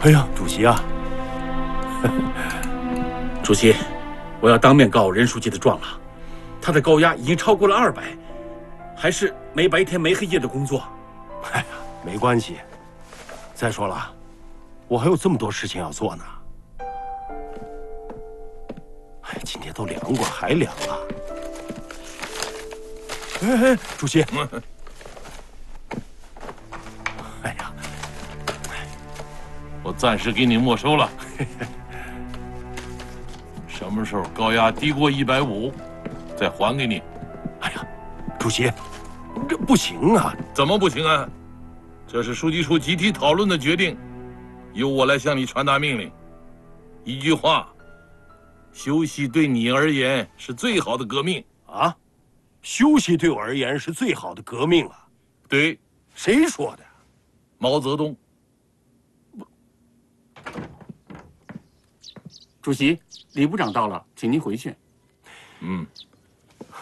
哎呀，主席啊！ 主席，我要当面告任书记的状了，他的高压已经超过了200，还是没白天没黑夜的工作。 哎呀，没关系。再说了，我还有这么多事情要做呢。哎，今天都凉过，还凉啊！哎，主席。哎呀， 我暂时给你没收了。什么时候高压低过150，再还给你。 哎呀，主席，这不行啊！ 怎么不行啊？这是书记处集体讨论的决定，由我来向你传达命令。一句话，休息对你而言是最好的革命啊！休息对我而言是最好的革命啊！ 对， 谁说的？ 毛泽东。 主席，李部长到了，请您回去。